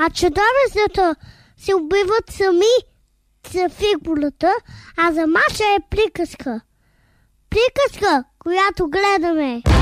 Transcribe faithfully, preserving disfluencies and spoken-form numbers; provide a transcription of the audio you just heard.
А чудовищата се убиват сами за фигурата, а за Маша е приказка. Приказка, която гледаме.